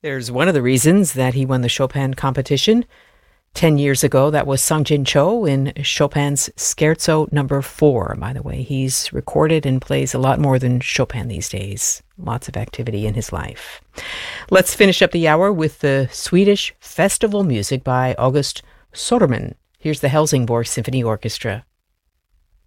There's one of the reasons that he won the Chopin competition. 10 years ago, that was Sung-Jin Cho in Chopin's Scherzo No. 4. By the way, he's recorded and plays a lot more than Chopin these days. Lots of activity in his life. Let's finish up the hour with the Swedish festival music by August Soderman. Here's the Helsingborg Symphony Orchestra.